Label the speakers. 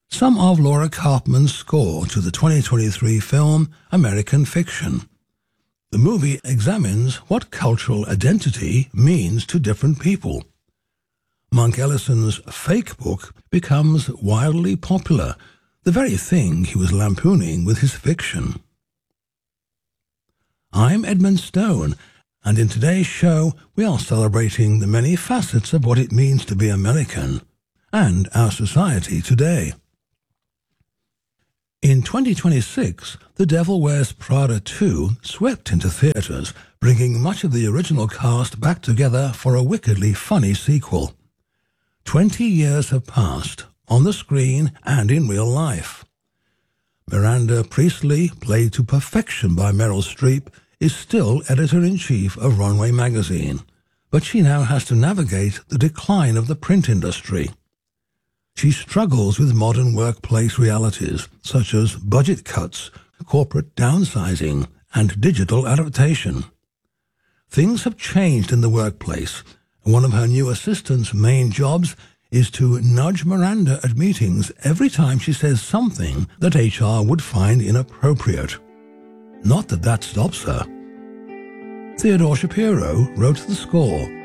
Speaker 1: some of Laura Karpman's score to the 2023 film American Fiction. The movie examines what cultural identity means to different people. Monk Ellison's fake book becomes wildly popular, the very thing he was lampooning with his fiction. I'm Edmund Stone, and in today's show we are celebrating the many facets of what it means to be American and our society today. In 2026, The Devil Wears Prada 2 swept into theaters, bringing much of the original cast back together for a wickedly funny sequel. 20 years have passed, on the screen and in real life. Miranda Priestley, played to perfection by Meryl Streep, is still editor-in-chief of Runway magazine, but she now has to navigate the decline of the print industry. She struggles with modern workplace realities, such as budget cuts, corporate downsizing, and digital adaptation. Things have changed in the workplace, and one of her new assistant's main jobs is to nudge Miranda at meetings every time she says something that HR would find inappropriate. Not that stops her. Theodore Shapiro wrote the score.